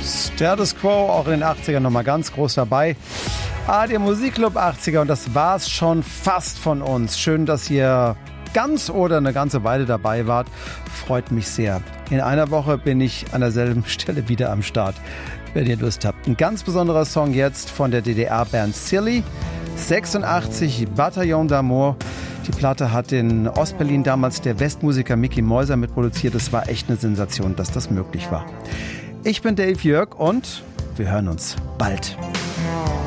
Status Quo, auch in den 80ern nochmal ganz groß dabei. Der Musikclub 80er, und das war's schon fast von uns. Schön, dass ihr ganz oder eine ganze Weile dabei wart. Freut mich sehr. In einer Woche bin ich an derselben Stelle wieder am Start, wenn ihr Lust habt. Ein ganz besonderer Song jetzt von der DDR-Band Silly. 86, Bataillon d'Amour. Die Platte hat in Ostberlin damals der Westmusiker Micky Mäuser mitproduziert. Es war echt eine Sensation, dass das möglich war. Ich bin Dave Jörg und wir hören uns bald.